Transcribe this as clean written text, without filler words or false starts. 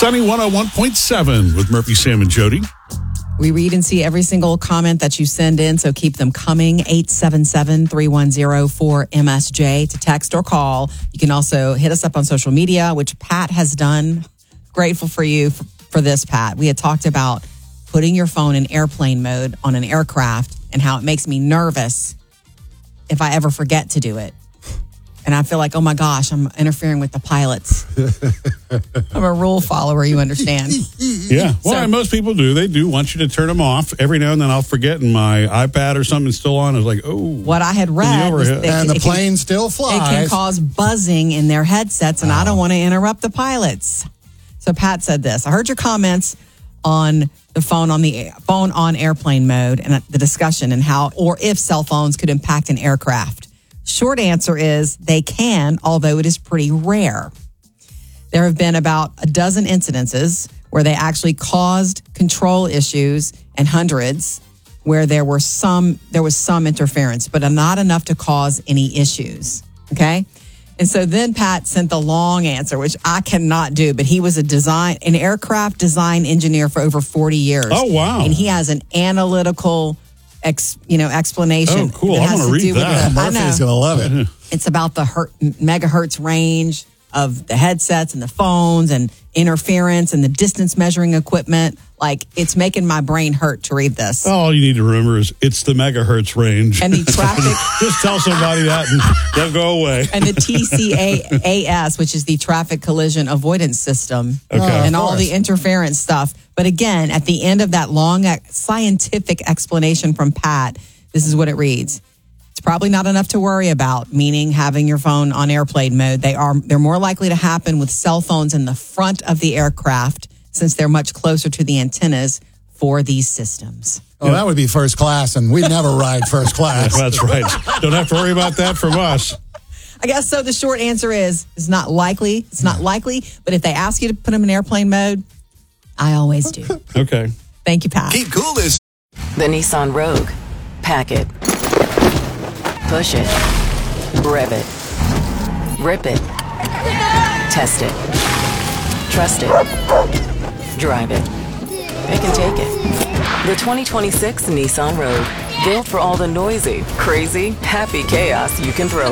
Sunny 101.7 with Murphy, Sam, and Jody. We read and see every single comment that you send in, so keep them coming. 877-310-4MSJ to text or call. You can also hit us up on social media, which Pat has done. Grateful for you for this, Pat. We had talked about putting your phone in airplane mode on an aircraft and how it makes me nervous if I ever forget to do it. And I feel like, oh my gosh, I'm interfering with the pilots. I'm a rule follower, you understand. Yeah. Well, most people do. They do want you to turn them off. Every now and then I'll forget and my iPad or something's still on. I was like, oh. What I had read was and the plane still flies. It can cause buzzing in their headsets, and I don't want to interrupt the pilots. So Pat said this. I heard your comments on the phone on airplane mode and the discussion and how or if cell phones could impact an aircraft. Short answer is they can, although it is pretty rare. There have been about a dozen incidences where they actually caused control issues and hundreds where there was some interference, but not enough to cause any issues. Okay. And so then Pat sent the long answer, which I cannot do, but he was an aircraft design engineer for over 40 years. Oh, wow. And he has an analytical explanation. Oh, cool. I want to read that. Murphy's going to love it. It's about the megahertz range of the headsets and the phones and interference and the distance measuring equipment. Like, it's making my brain hurt to read this. All you need to remember is it's the megahertz range. And the traffic. Just tell somebody that and they'll go away. And the TCAS, which is the traffic collision avoidance system. Okay. And all the interference stuff. But again, at the end of that long scientific explanation from Pat, this is what it reads. It's probably not enough to worry about, meaning having your phone on airplane mode. They're more likely to happen with cell phones in the front of the aircraft since they're much closer to the antennas for these systems. Oh, that would be first class, and we'd never ride first class. That's right. Don't have to worry about that from us. I guess so. The short answer is it's not likely. It's not likely, but if they ask you to put them in airplane mode, I always do. Okay. Thank you, Pat. Keep cool this. The Nissan Rogue. Pack it. Push it. Rev it. Rip it. Test it. Trust it. Drive it. Pick and take it. The 2026 Nissan Rogue. Built for all the noisy, crazy, happy chaos you can throw